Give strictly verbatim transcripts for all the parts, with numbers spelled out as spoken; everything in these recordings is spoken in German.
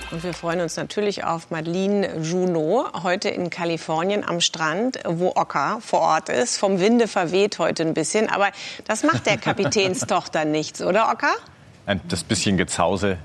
Und wir freuen uns natürlich auf Madeleine Junot, heute in Kalifornien am Strand, wo Ockar vor Ort ist. Vom Winde verweht heute ein bisschen, aber das macht der Kapitänstochter nichts, oder Ockar? Das bisschen Gezause.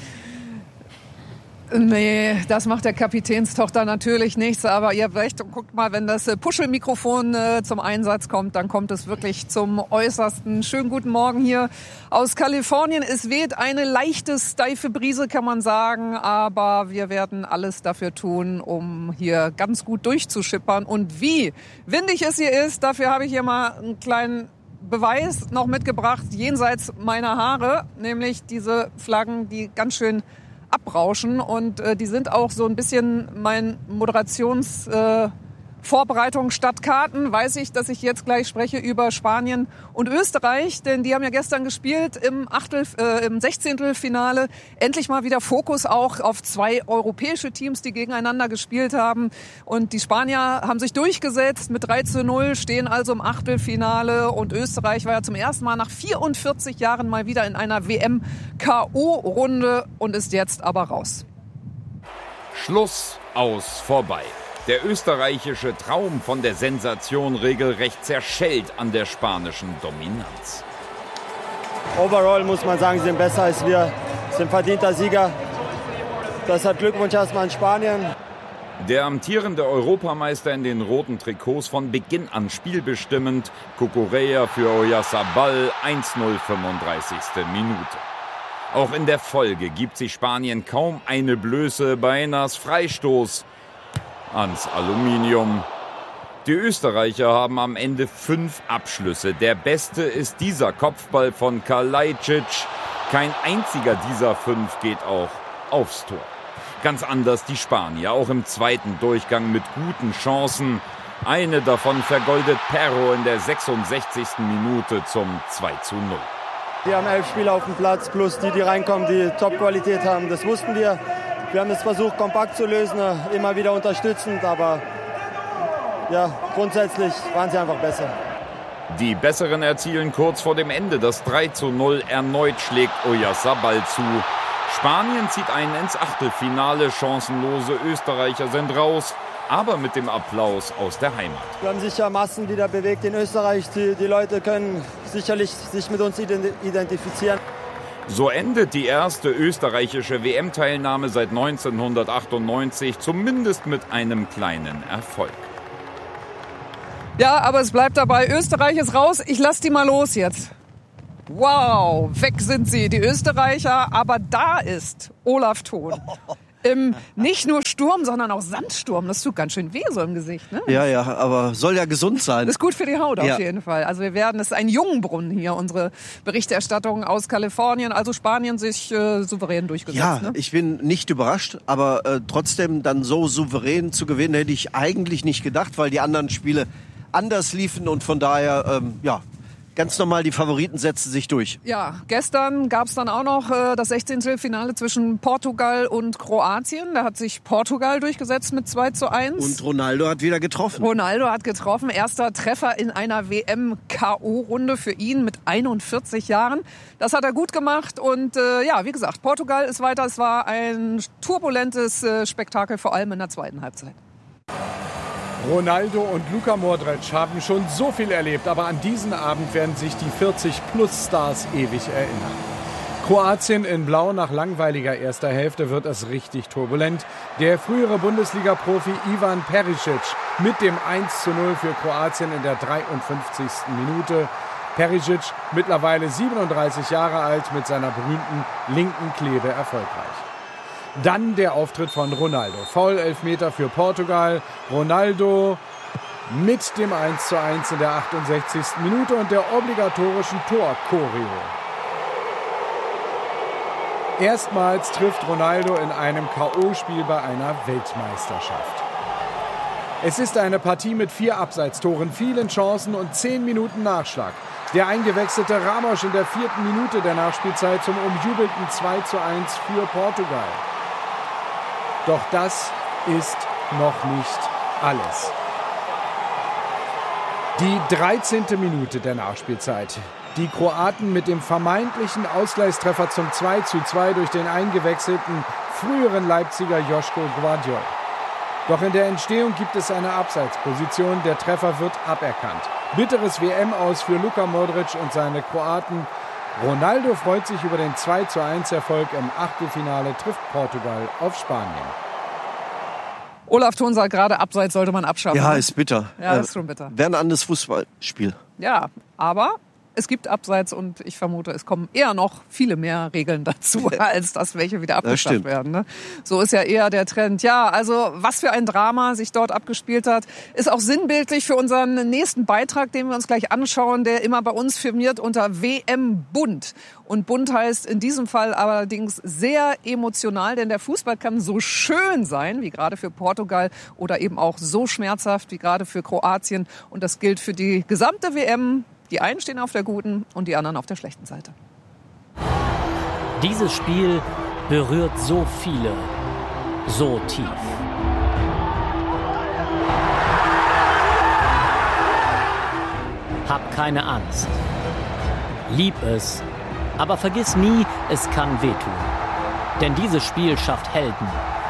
Nee, das macht der Kapitänstochter natürlich nichts. Aber ihr habt recht, guckt mal, wenn das Puschelmikrofon äh, zum Einsatz kommt, dann kommt es wirklich zum Äußersten. Schönen guten Morgen hier aus Kalifornien. Es weht eine leichte, steife Brise, kann man sagen. Aber wir werden alles dafür tun, um hier ganz gut durchzuschippern. Und wie windig es hier ist, dafür habe ich hier mal einen kleinen Beweis noch mitgebracht, jenseits meiner Haare. Nämlich diese Flaggen, die ganz schön abrauschen, und äh, die sind auch so ein bisschen mein Moderations äh, Vorbereitung statt Karten. Weiß ich, dass ich jetzt gleich spreche über Spanien und Österreich, denn die haben ja gestern gespielt im Achtel, äh, im Sechzehntelfinale. Endlich mal wieder Fokus auch auf zwei europäische Teams, die gegeneinander gespielt haben. Und die Spanier haben sich durchgesetzt mit drei zu null, stehen also im Achtelfinale. Und Österreich war ja zum ersten Mal nach vierundvierzig Jahren mal wieder in einer W M-K O-Runde und ist jetzt aber raus. Schluss, aus, vorbei. Der österreichische Traum von der Sensation regelrecht zerschellt an der spanischen Dominanz. Overall muss man sagen, sie sind besser als wir, sind verdienter Sieger. Deshalb Glückwunsch erstmal an Spanien. Der amtierende Europameister in den roten Trikots von Beginn an spielbestimmend. Cucurella für Oyarzabal, eins null, fünfunddreißigste Minute. Auch in der Folge gibt sich Spanien kaum eine Blöße bei Nas Freistoß ans Aluminium. Die Österreicher haben am Ende fünf Abschlüsse. Der beste ist dieser Kopfball von Kalajdzic. Kein einziger dieser fünf geht auch aufs Tor. Ganz anders die Spanier, auch im zweiten Durchgang mit guten Chancen. Eine davon vergoldet Perro in der sechsundsechzigsten Minute zum zwei zu null. Wir haben elf Spieler auf dem Platz, plus die, die reinkommen, die Top-Qualität haben. Das wussten wir. Wir haben es versucht, kompakt zu lösen, immer wieder unterstützend, aber ja, grundsätzlich waren sie einfach besser. Die Besseren erzielen kurz vor dem Ende das drei zu null. Erneut schlägt Oyarzabal zu. Spanien zieht ein ins Achtelfinale. Chancenlose Österreicher sind raus, aber mit dem Applaus aus der Heimat. Wir haben sicher Massen wieder bewegt in Österreich. Die, die Leute können sicherlich sich mit uns identifizieren. So endet die erste österreichische W M-Teilnahme seit neunzehnhundertachtundneunzig, zumindest mit einem kleinen Erfolg. Ja, aber es bleibt dabei, Österreich ist raus. Ich lass die mal los jetzt. Wow, weg sind sie, die Österreicher. Aber da ist Olaf Thon. Im nicht nur Sturm, sondern auch Sandsturm. Das tut ganz schön weh so im Gesicht. Ne? Ja, ja, aber soll ja gesund sein. Das ist gut für die Haut auf ja. jeden Fall. Also wir werden, es ist ein Jungenbrunnen hier, unsere Berichterstattung aus Kalifornien. Also Spanien sich äh, souverän durchgesetzt. Ja, ne? Ich bin nicht überrascht, aber äh, trotzdem dann so souverän zu gewinnen, hätte ich eigentlich nicht gedacht, weil die anderen Spiele anders liefen und von daher, ähm, ja, ganz normal, die Favoriten setzen sich durch. Ja, gestern gab es dann auch noch äh, das Sechzehntelfinale zwischen Portugal und Kroatien. Da hat sich Portugal durchgesetzt mit zwei zu eins. Und Ronaldo hat wieder getroffen. Ronaldo hat getroffen. Erster Treffer in einer W M-K O-Runde für ihn mit einundvierzig Jahren. Das hat er gut gemacht. Und äh, ja, wie gesagt, Portugal ist weiter. Es war ein turbulentes äh, Spektakel, vor allem in der zweiten Halbzeit. Ronaldo und Luka Modric haben schon so viel erlebt, aber an diesen Abend werden sich die vierzig-Plus-Stars ewig erinnern. Kroatien in Blau nach langweiliger erster Hälfte wird es richtig turbulent. Der frühere Bundesliga-Profi Ivan Perisic mit dem eins zu null für Kroatien in der dreiundfünfzigsten Minute. Perisic, mittlerweile siebenunddreißig Jahre alt, mit seiner berühmten linken Klebe erfolgreich. Dann der Auftritt von Ronaldo. Foul-Elfmeter für Portugal. Ronaldo mit dem eins zu eins in der achtundsechzigsten Minute und der obligatorischen Tor-Choreo. Erstmals trifft Ronaldo in einem K O-Spiel bei einer Weltmeisterschaft. Es ist eine Partie mit vier Abseitstoren, vielen Chancen und zehn Minuten Nachschlag. Der eingewechselte Ramos in der vierten Minute der Nachspielzeit zum umjubelten zwei zu eins für Portugal. Doch das ist noch nicht alles. Die dreizehnte Minute der Nachspielzeit. Die Kroaten mit dem vermeintlichen Ausgleichstreffer zum zwei zu zwei durch den eingewechselten früheren Leipziger Joško Gvardiol. Doch in der Entstehung gibt es eine Abseitsposition. Der Treffer wird aberkannt. Bitteres W M-Aus für Luka Modric und seine Kroaten. Ronaldo freut sich über den zwei zu eins Erfolg im Achtelfinale, trifft Portugal auf Spanien. Olaf Thon sagt gerade, Abseits sollte man abschaffen. Ja, ist bitter. Ja, ist schon bitter. Wäre ein anderes Fußballspiel. Ja, aber es gibt Abseits und ich vermute, es kommen eher noch viele mehr Regeln dazu, als dass welche wieder abgeschafft werden. Ne? So ist ja eher der Trend. Ja, also was für ein Drama sich dort abgespielt hat, ist auch sinnbildlich für unseren nächsten Beitrag, den wir uns gleich anschauen, der immer bei uns firmiert unter W M Bunt. Und bunt heißt in diesem Fall allerdings sehr emotional, denn der Fußball kann so schön sein, wie gerade für Portugal, oder eben auch so schmerzhaft, wie gerade für Kroatien. Und das gilt für die gesamte W M. Die einen stehen auf der guten und die anderen auf der schlechten Seite. Dieses Spiel berührt so viele, so tief. Hab keine Angst. Lieb es, aber vergiss nie, es kann wehtun. Denn dieses Spiel schafft Helden.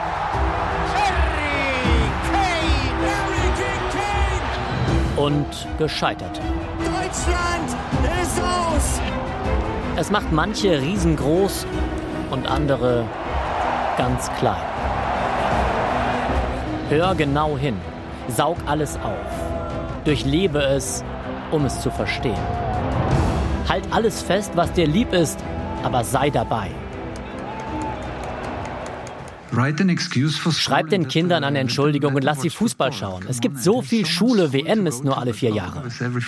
Und Gescheiterte. Deutschland ist aus! Es macht manche riesengroß und andere ganz klein. Hör genau hin, saug alles auf, durchlebe es, um es zu verstehen. Halt alles fest, was dir lieb ist, aber sei dabei. Schreib den Kindern eine Entschuldigung und lass sie Fußball schauen. Es gibt so viel Schule, W M ist nur alle vier Jahre.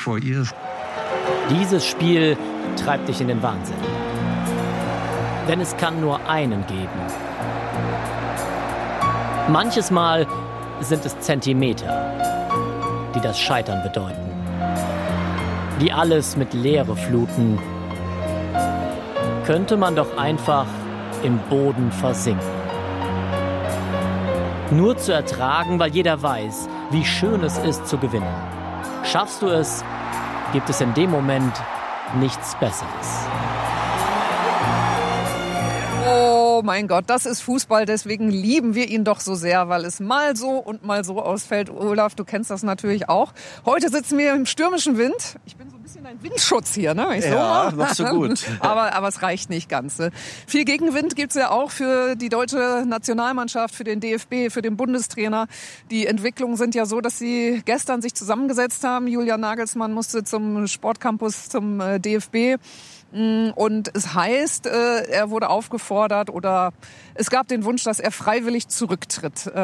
Dieses Spiel treibt dich in den Wahnsinn. Denn es kann nur einen geben. Manches Mal sind es Zentimeter, die das Scheitern bedeuten. Die alles mit Leere fluten. Könnte man doch einfach im Boden versinken. Nur zu ertragen, weil jeder weiß, wie schön es ist zu gewinnen. Schaffst du es, gibt es in dem Moment nichts Besseres. Oh mein Gott, das ist Fußball, deswegen lieben wir ihn doch so sehr, weil es mal so und mal so ausfällt. Olaf, du kennst das natürlich auch. Heute sitzen wir im stürmischen Wind. Ich bin so ein bisschen ein Windschutz hier, ne? Ich ja, so noch so gut. aber, aber es reicht nicht ganz. Ne? Viel Gegenwind gibt's ja auch für die deutsche Nationalmannschaft, für den D F B, für den Bundestrainer. Die Entwicklungen sind ja so, dass sie gestern sich zusammengesetzt haben. Julian Nagelsmann musste zum Sportcampus, zum D F B. Und es heißt, er wurde aufgefordert oder es gab den Wunsch, dass er freiwillig zurücktritt.